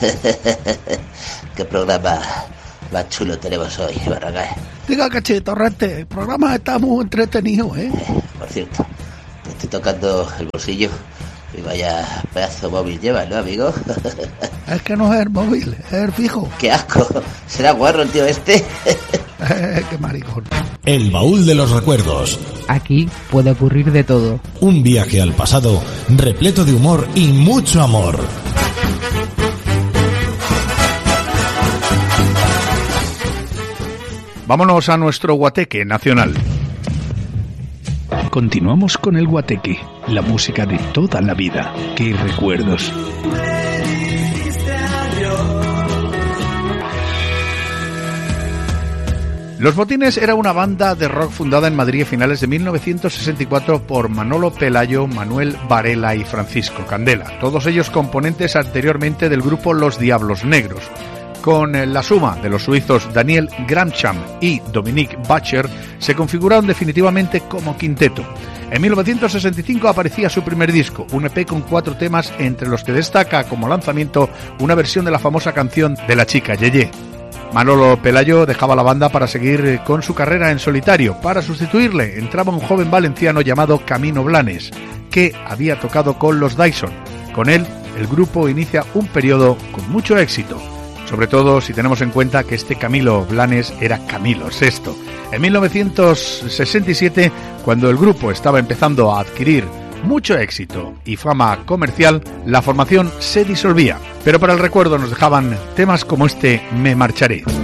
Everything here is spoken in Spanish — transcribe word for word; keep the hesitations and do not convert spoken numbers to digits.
Qué programa más chulo tenemos hoy, Barragán. Diga, Cachito, Torrente, el programa está muy entretenido, ¿eh? eh por cierto, te estoy tocando el bolsillo y vaya pedazo móvil llevas, ¿no, amigo? Es que no es el móvil, es el fijo. ¡Qué asco! ¿Será guarro el tío este? eh, ¡Qué maricón! El baúl de los recuerdos. Aquí puede ocurrir de todo. Un viaje al pasado repleto de humor y mucho amor. Vámonos a nuestro guateque nacional. Continuamos con el guateque, la música de toda la vida. ¡Qué recuerdos! Los Botines era una banda de rock fundada en Madrid a finales de mil novecientos sesenta y cuatro por Manolo Pelayo, Manuel Varela y Francisco Candela, todos ellos componentes anteriormente del grupo Los Diablos Negros. Con la suma de los suizos Daniel Gramcham y Dominique Bacher, se configuraron definitivamente como quinteto. En mil novecientos sesenta y cinco aparecía su primer disco, un E P con cuatro temas, entre los que destaca como lanzamiento una versión de la famosa canción de La Chica Yeye. Manolo Pelayo dejaba la banda para seguir con su carrera en solitario. Para sustituirle entraba un joven valenciano llamado Camino Blanes, que había tocado con los Dyson. Con él, el grupo inicia un periodo con mucho éxito, sobre todo si tenemos en cuenta que este Camilo Blanes era Camilo sexto. En mil novecientos sesenta y siete, cuando el grupo estaba empezando a adquirir mucho éxito y fama comercial, la formación se disolvía. Pero para el recuerdo nos dejaban temas como este Me Marcharé.